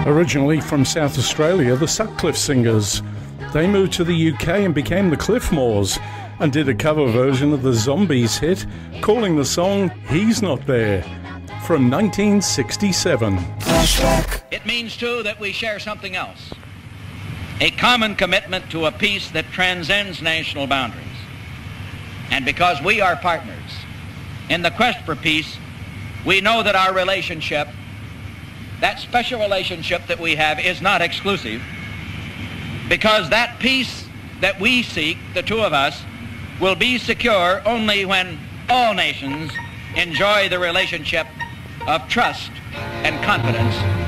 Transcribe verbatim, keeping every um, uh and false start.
Originally from South Australia, the Sutcliffe Singers. They moved to the U K and became the Cliffmores and did a cover version of the Zombies hit, calling the song He's Not There, from nineteen sixty-seven. Flashback. It means, too, that we share something else. A common commitment to a peace that transcends national boundaries. And because we are partners in the quest for peace, we know that our relationship, that special relationship that we have, is not exclusive, because that peace that we seek, the two of us, will be secure only when all nations enjoy the relationship of trust and confidence